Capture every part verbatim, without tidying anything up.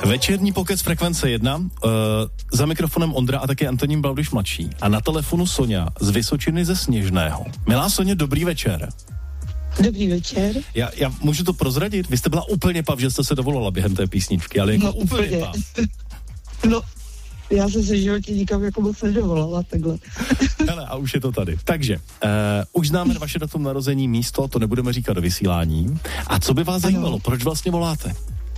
Večerní pokec Frekvence jedna, uh, za mikrofonem Ondra a také Antonín Baudyš mladší. A na telefonu Soňa z Vysočiny ze Sněžného. Milá Soně, dobrý večer. Dobrý večer. Já, já můžu to prozradit? Vy jste byla úplně pav, že jste se dovolala během té písničky, ale jako no, úplně úplně. pav. No, já jsem se životě nikam jako moc nedovolala takhle. Hele, a už je to tady. Takže, uh, už známe vaše datum narození, místo, to nebudeme říkat do vysílání. A co by vás zajímalo? Ano. Proč vlastně voláte?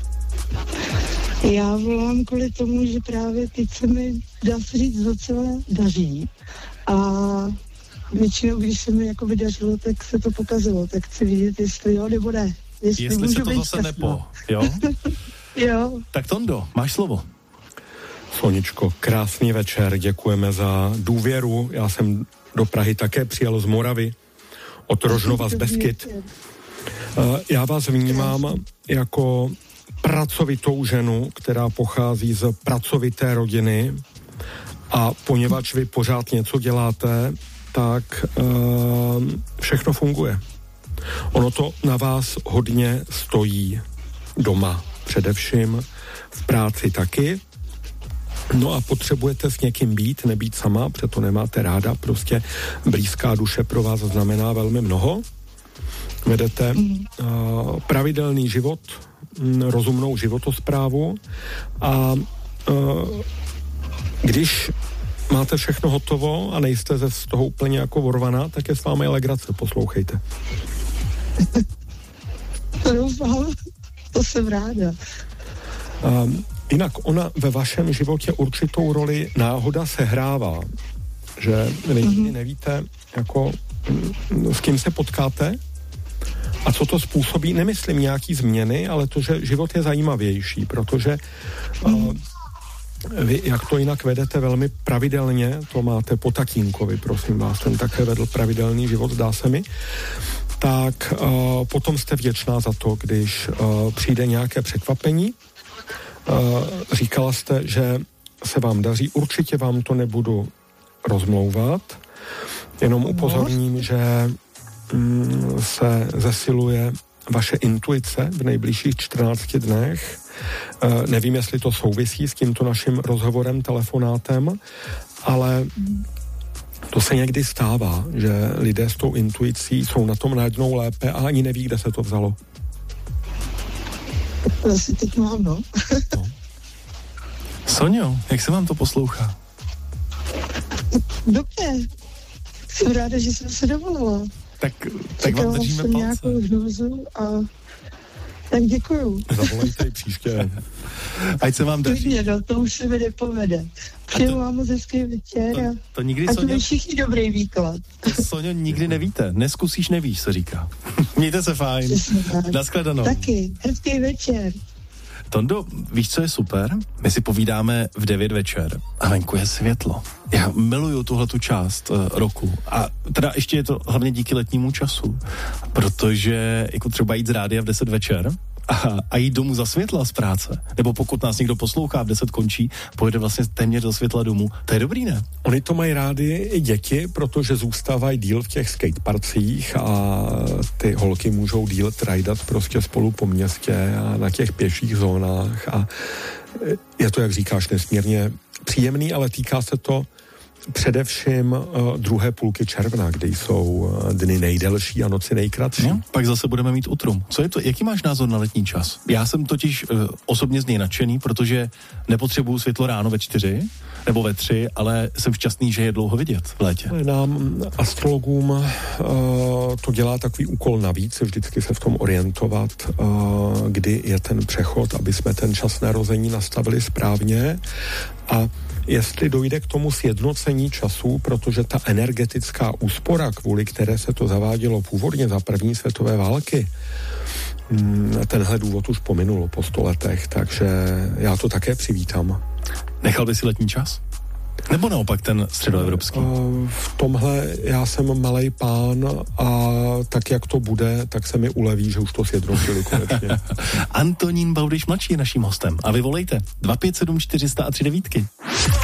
Já volám kvůli tomu, že právě teď se mi, dá se říct, docela daří. A většinou, když se mi jako vydařilo, tak se to pokazilo. Tak chci vidět, jestli jo nebo ne. Jestli, jestli se to zase nepo, jo? Jo. Tak Tondo, máš slovo. Soničko, krásný večer, děkujeme za důvěru. Já jsem do Prahy také přijel z Moravy, od Rožnova z Beskyt. Já vás vnímám jako pracovitou ženu, která pochází z pracovité rodiny a poněvadž vy pořád něco děláte, tak uh, všechno funguje. Ono to na vás hodně stojí doma, především v práci taky. No a potřebujete s někým být, nebýt sama, protože to nemáte ráda, prostě blízká duše pro vás znamená velmi mnoho. Vedete uh, pravidelný život, rozumnou životosprávu a uh, když máte všechno hotovo a nejste ze z toho úplně jako vorvaná, tak je s vámi legrace, poslouchejte. To doufám, to jsem ráda. Um, jinak ona ve vašem životě určitou roli náhoda sehrává, že vy nikdy nevíte, jako s kým se potkáte a co to způsobí. Nemyslím nějaký změny, ale to, že život je zajímavější, protože uh, vy, jak to jinak vedete velmi pravidelně, to máte po tatínkovi, prosím vás, ten také vedl pravidelný život, zdá se mi, tak uh, potom jste vděčná za to, když uh, přijde nějaké překvapení. Uh, říkala jste, že se vám daří, určitě vám to nebudu rozmlouvat, jenom upozorním, že mm, se zesiluje vaše intuice v nejbližších čtrnácti dnech. Uh, nevím, jestli to souvisí s tímto naším rozhovorem, telefonátem, ale to se někdy stává, že lidé s tou intuicí jsou na tom najednou lépe a ani neví, kde se to vzalo. To asi teď mám, no. no. Sonio, jak se vám to poslouchá? Dobře. Jsem ráda, že jsem se dovolila. Tak, tak vám držíme palce. Nějakou hnuzu a tak děkuju. Zavolejte i příště. Ať se vám daří. Klidně, no, to už se mi nepovede. Přeju to, vám moc hezký večer to, to nikdy, a Sonio, to je všichni dobrý výklad. To, Sonio, nikdy nevíte. Neskusíš, nevíš, se říká. Mějte se fajn. Nashledanou. Taky. Hezký večer. Tondo, víš, co je super? My si povídáme v devět večer a venku je světlo. Já miluju tuhletu část uh, roku a teda ještě je to hlavně díky letnímu času, protože jako třeba jít z rádia v deset večer a, a jít domů za světla z práce, nebo pokud nás někdo poslouchá, v deset končí, pojede vlastně téměř do světla domů. To je dobrý, ne? Oni to mají rádi i děti, protože zůstávají díl v těch skateparcích a ty holky můžou díl trajdat prostě spolu po městě a na těch pěších zónách a je to, jak říkáš, nesmírně příjemný, ale týká se to především uh, druhé půlky června, kdy jsou uh, dny nejdelší a noci nejkratší. No, pak zase budeme mít utrum. Co je to? Jaký máš názor na letní čas? Já jsem totiž uh, osobně z něj nadšený, protože nepotřebuju světlo ráno ve čtyři nebo ve tři, ale jsem šťastný, že je dlouho vidět v létě. Nám, astrologům, uh, to dělá takový úkol navíc, vždycky se v tom orientovat, uh, kdy je ten přechod, aby jsme ten čas narození nastavili správně a jestli dojde k tomu sjednocení času, protože ta energetická úspora, kvůli které se to zavádělo původně za první světové války, tenhle důvod už pominulo po sto letech, takže já to také přivítám. Nechal by si letní čas? Nebo naopak ten středoevropský? V tomhle já jsem malej pán a tak, jak to bude, tak se mi uleví, že už to sjednotili konečně. Antonín Baudyš mladší je naším hostem. A vy volejte dva pět sedm čtyři sta a tři devítky.